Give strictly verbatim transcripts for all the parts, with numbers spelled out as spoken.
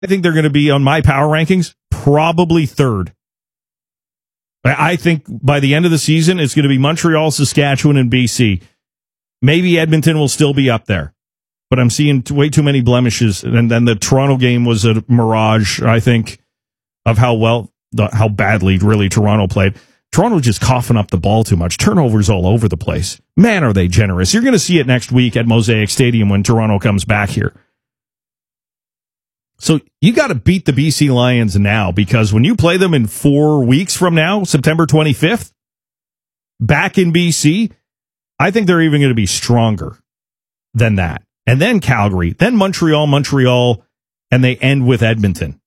I think they're going to be on my power rankings, probably third. I think by the end of the season, it's going to be Montreal, Saskatchewan, and B C. Maybe Edmonton will still be up there, but I'm seeing way too many blemishes. And then the Toronto game was a mirage, I think, of how well, how badly really Toronto played. Toronto just coughing up the ball too much. Turnovers all over the place. Man, are they generous. You're going to see it next week at Mosaic Stadium when Toronto comes back here. So you got to beat the B C Lions now, because when you play them in four weeks from now, September twenty-fifth, back in B C, I think they're even going to be stronger than that. And then Calgary, then Montreal, Montreal, and they end with Edmonton.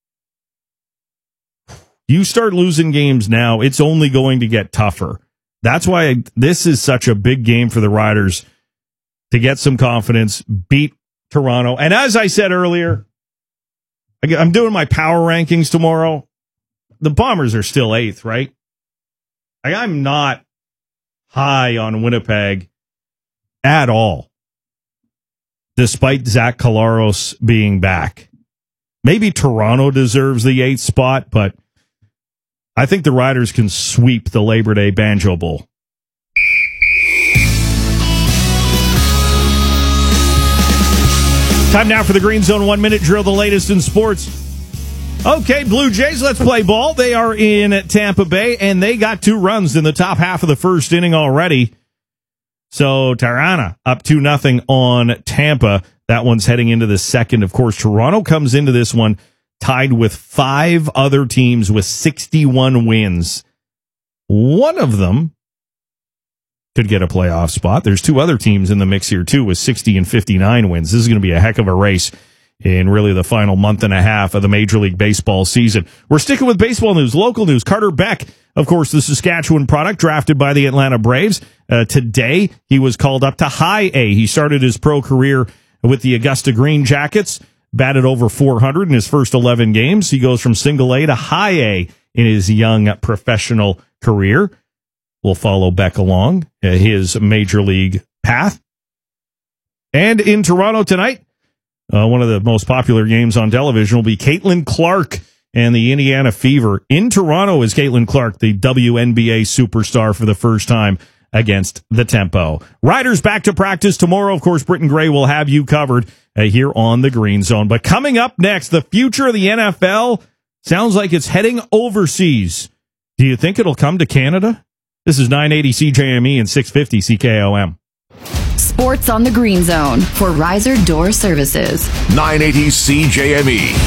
You start losing games now, it's only going to get tougher. That's why this is such a big game for the Riders to get some confidence, beat Toronto. And as I said earlier, I'm doing my power rankings tomorrow. The Bombers are still eighth, right? I'm not high on Winnipeg at all, despite Zach Collaros being back. Maybe Toronto deserves the eighth spot, but I think the Riders can sweep the Labor Day Banjo Bowl. Time now for the Green Zone one-minute drill, the latest in sports. Okay, Blue Jays, let's play ball. They are in Tampa Bay, and they got two runs in the top half of the first inning already. So Tirana up two nothing on Tampa. That one's heading into the second. Of course, Toronto comes into this one tied with five other teams with sixty-one wins. One of them could get a playoff spot. There's two other teams in the mix here, too, with sixty and fifty-nine wins. This is going to be a heck of a race in really the final month and a half of the Major League Baseball season. We're sticking with baseball news, local news. Carter Beck, of course, the Saskatchewan product, drafted by the Atlanta Braves. Uh, today, he was called up to High A. He started his pro career with the Augusta Green Jackets, batted over four hundred in his first eleven games. He goes from single A to High A in his young professional career. We'll follow Beck along uh, his major league path. And in Toronto tonight, uh, one of the most popular games on television will be Caitlin Clark and the Indiana Fever. In Toronto is Caitlin Clark, the W N B A superstar, for the first time against the Tempo. Riders back to practice tomorrow. Of course, Britton Gray will have you covered uh, here on the Green Zone. But coming up next, the future of the N F L sounds like it's heading overseas. Do you think it'll come to Canada? This is nine eighty C J M E and six fifty C K O M. Sports on the Green Zone for Riser Door Services. nine eighty C J M E.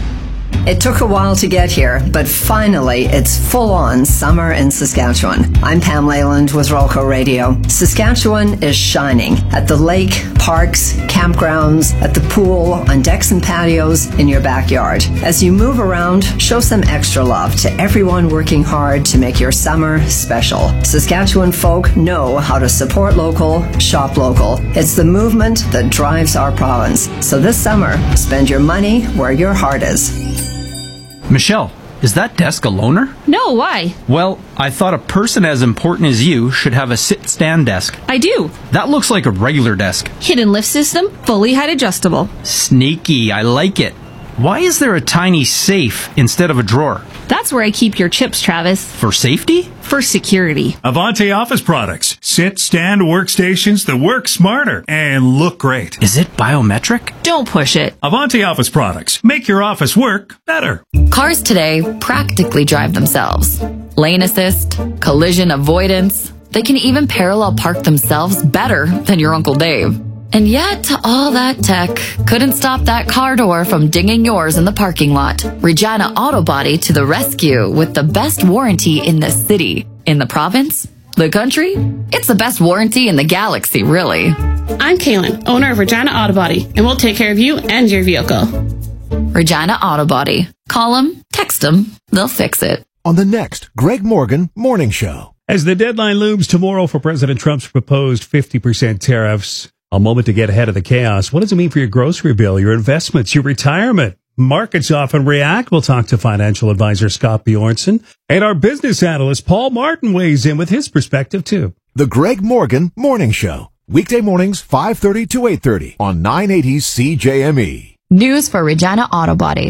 It took a while to get here, but finally it's full-on summer in Saskatchewan. I'm Pam Leyland with Rolco Radio. Saskatchewan is shining at the lake, parks, campgrounds, at the pool, on decks and patios, in your backyard. As you move around, show some extra love to everyone working hard to make your summer special. Saskatchewan folk know how to support local, shop local. It's the movement that drives our province. So this summer, spend your money where your heart is. Michelle, is that desk a loaner? No, why? Well, I thought a person as important as you should have a sit-stand desk. I do. That looks like a regular desk. Hidden lift system, fully height adjustable. Sneaky, I like it. Why is there a tiny safe instead of a drawer? That's where I keep your chips, Travis. For safety? For security. Avante Office Products. Sit, stand workstations that work smarter and look great. Is it biometric? Don't push it. Avante Office Products. Make your office work better. Cars today practically drive themselves. Lane assist, collision avoidance. They can even parallel park themselves better than your Uncle Dave. And yet, all that tech couldn't stop that car door from dinging yours in the parking lot. Regina Auto Body to the rescue with the best warranty in the city. In the province? The country? It's the best warranty in the galaxy, really. I'm Kaylin, owner of Regina Auto Body, and we'll take care of you and your vehicle. Regina Auto Body. Call them, text them, they'll fix it. On the next Greg Morgan Morning Show. As the deadline looms tomorrow for President Trump's proposed fifty percent tariffs, a moment to get ahead of the chaos. What does it mean for your grocery bill, your investments, your retirement? Markets often react. We'll talk to financial advisor Scott Bjornson. And our business analyst Paul Martin weighs in with his perspective, too. The Greg Morgan Morning Show. Weekday mornings, five thirty to eight thirty on nine eighty C J M E. News for Regina Auto Body.